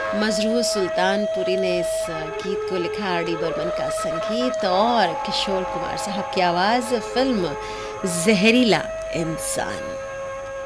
मजरूह सुल्तानपुरी ने इस गीत को लिखा, आर डी बर्मन का संगीत और किशोर कुमार साहब की आवाज़। फिल्म जहरीला इंसान।